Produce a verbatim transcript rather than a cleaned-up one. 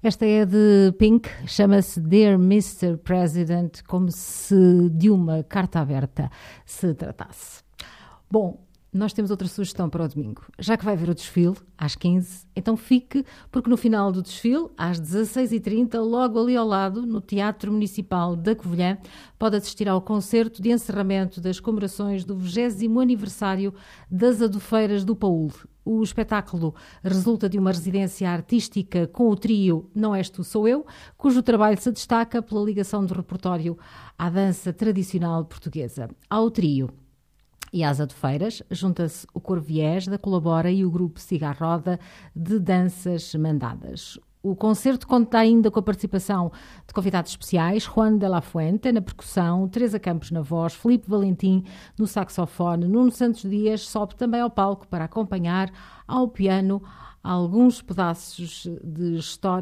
Esta é de Pink, chama-se Dear mister President, como se de uma carta aberta se tratasse. Bom, nós temos outra sugestão para o domingo. Já que vai ver o desfile, às quinze, então fique, porque no final do desfile, às dezasseis e trinta, logo ali ao lado, no Teatro Municipal da Covilhã, pode assistir ao concerto de encerramento das comemorações do vigésimo aniversário das Adufeiras do Paúl. O espetáculo resulta de uma residência artística com o trio Não És Tu, Sou Eu, cujo trabalho se destaca pela ligação do repertório à dança tradicional portuguesa. Ao trio e às adufeiras junta-se o Coro Viés da Colabora e o grupo Cigarroda de Danças Mandadas. O concerto conta ainda com a participação de convidados especiais, Juan de la Fuente na percussão, Teresa Campos na voz, Filipe Valentim no saxofone, Nuno Santos Dias sobe também ao palco para acompanhar ao piano alguns pedaços de história